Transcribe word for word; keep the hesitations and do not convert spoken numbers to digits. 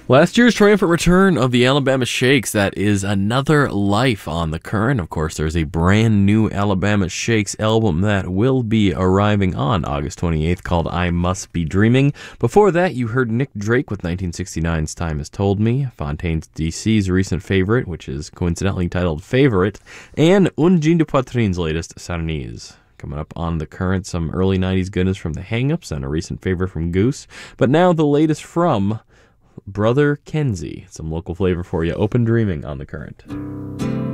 Last year's triumphant return of the Alabama Shakes, that is Another Life on the Current. Of course, there's a brand new Alabama Shakes album that will be arriving on August twenty-eighth called I Must Be Dreaming. Before that, you heard Nick Drake with nineteen sixty-nine's Time Has Told Me, Fontaines D C's recent favorite, which is coincidentally titled Favorite, and Un Jean de Poitrine's latest, Sarnese. Coming up on the Current, some early nineties goodness from the Hang-Ups and a recent favorite from Goose. But now the latest from Brother Kenzie. Some local flavor for you. Open Dreaming on the Current.